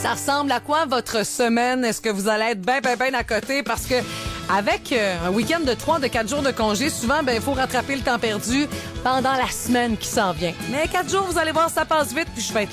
Ça ressemble à quoi votre semaine? Est-ce que vous allez être bien à côté? Parce que avec un week-end de 3 de 4 jours de congé, souvent, il faut rattraper le temps perdu pendant la semaine qui s'en vient. Mais 4 jours, vous allez voir, ça passe vite, puis je vais être